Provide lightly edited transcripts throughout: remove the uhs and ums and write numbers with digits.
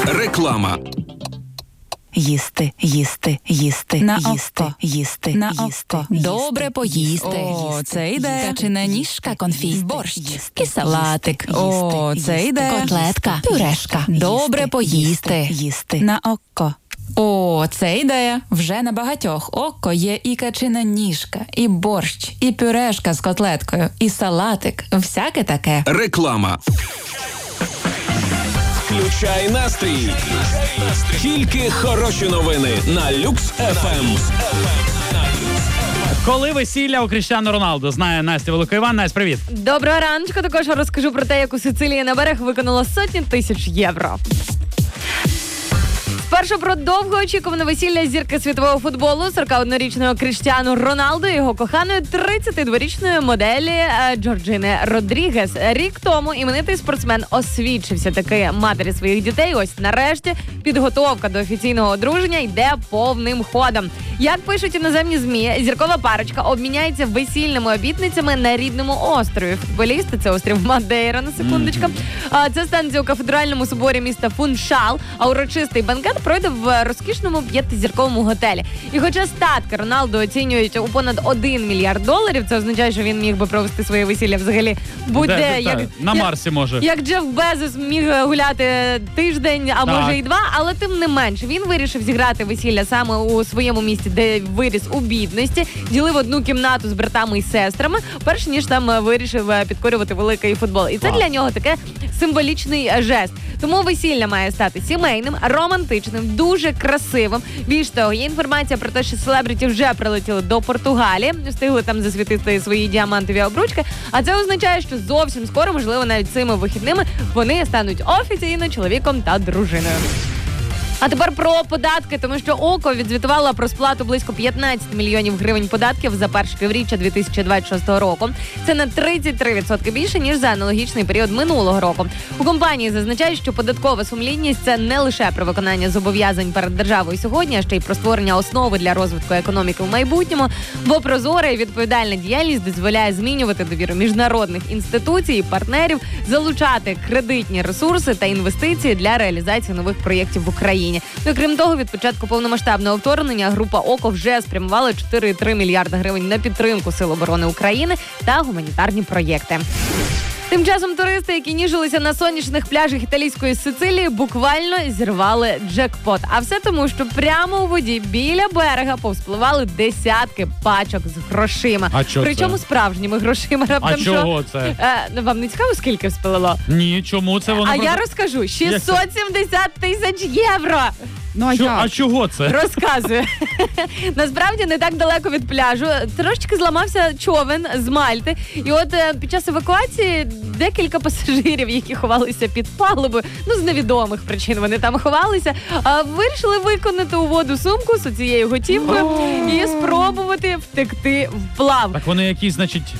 Реклама. Їсти, їсти, їсти, На їсти, око. їсти, На їсти, око. їсти, Добре поїсти. їсти, О, це йде. їсти, Печена ніжка, конфі, борщ. їсти, І салатик. їсти, О, їсти, це їсти, йде. котлетка, Пюрешка. їсти, Добре їсти, поїсти. їсти. На око. О, це ідея. Вже на багатьох око є і качина ніжка, і борщ, і пюрешка з котлеткою, і салатик. Всяке таке. Реклама. Включай настрій. Тільки хороші новини на Люкс ФМ. Коли весілля у Кріштіану Роналду, знає Настя Великоїван. Настя, привіт. Доброго раночку. Також розкажу про те, як у Сицилії на берег виконало сотні тисяч євро. Спершу про довгоочікуване весілля зірки світового футболу 41-річного Кріштіану Роналду і його коханої 32-річної моделі Джорджини Родрігес. Рік тому іменитий спортсмен освідчився таки матері своїх дітей. Ось нарешті підготовка до офіційного одруження йде повним ходом. Як пишуть іноземні ЗМІ, зіркова парочка обміняється весільними обітницями на рідному острові. Футболісти – це острів Мадейра, на секундочку. Це станеться у кафедральному соборі міста Фуншал, а урочистий банкет пройде в розкішному 5-зірковому готелі. І хоча статки Роналду оцінюють у понад $1 мільярд, це означає, що він міг би провести своє весілля взагалі будь-де. На Марсі може. Як Джеф Безос міг гуляти тиждень, а може і 2, але тим не менше, він вирішив зіграти весілля саме у своєму місті, де виріс у бідності, ділив одну кімнату з братами і сестрами, перш ніж там вирішив підкорювати великий футбол. І це для нього таке символічний жест. Тому весілля має стати сімейним, романтичним, дуже красивим. Більш того, є інформація про те, що селебриті вже прилетіли до Португалії, встигли там засвітити свої діамантові обручки, а це означає, що зовсім скоро, можливо, навіть цими вихідними, вони стануть офіційно чоловіком та дружиною. А тепер про податки, тому що ОКО відзвітувала про сплату близько 15 мільйонів гривень податків за перше півріччя 2026 року. Це на 33% більше, ніж за аналогічний період минулого року. У компанії зазначають, що податкова сумлінність – це не лише про виконання зобов'язань перед державою сьогодні, а ще й про створення основи для розвитку економіки в майбутньому, бо прозора і відповідальна діяльність дозволяє змінювати довіру міжнародних інституцій і партнерів, залучати кредитні ресурси та інвестиції для реалізації нових проєктів в Україні. Ну, крім того, від початку повномасштабного вторгнення група ОКО вже спрямувала 4,3 мільярда гривень на підтримку Сил оборони України та гуманітарні проєкти. Тим часом туристи, які ніжилися на сонячних пляжах італійської Сицилії, буквально зірвали джекпот. А все тому, що прямо у воді біля берега повспливали десятки пачок з грошима. А чого Причому це? справжніми грошима. А чого це? Вам не цікаво, скільки всплило? Ні, чому це воно? А я розкажу. 670 тисяч євро! Ну, А чого це? Розказую. Насправді не так далеко від пляжу. Трошечки зламався човен з Мальти. І от під час евакуації декілька пасажирів, які ховалися під палубою, з невідомих причин вони там ховалися, вирішили виконати у воду сумку з цією готівкою і спробувати втекти вплав. Так вони якісь,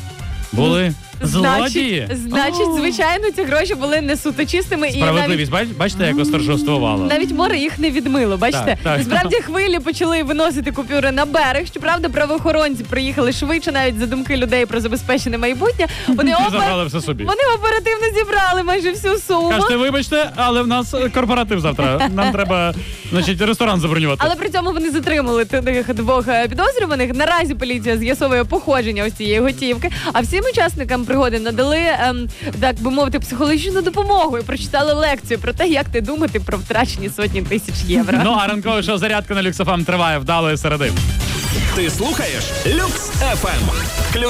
були злодії? Значить, звичайно, ці гроші були не суто чистими. Справедливість, бачите, як осторожствувало? Навіть море їх не відмило, бачите? Так. Справді хвилі почали виносити купюри на берег. Щоправда, правоохоронці приїхали швидше навіть за думки людей про забезпечене майбутнє. Вони забрали все собі. Вони оперативно зібрали майже всю суму. Кажете, вибачте, але в нас корпоратив завтра. Нам треба, ресторан забронювати. Але при цьому вони затримали тих двох підозрюваних. Наразі поліція з'ясовує походження ось цієї готівки. А всім учасникам пригоди надали, так би мовити, психологічну допомогу і прочитали лекцію про те, як ти думати про втрачені сотні тисяч євро. Ну, а ранкове шоу «Зарядка» на Люкс ФМ триває вдалої середи. Ти слухаєш Люкс ФМ.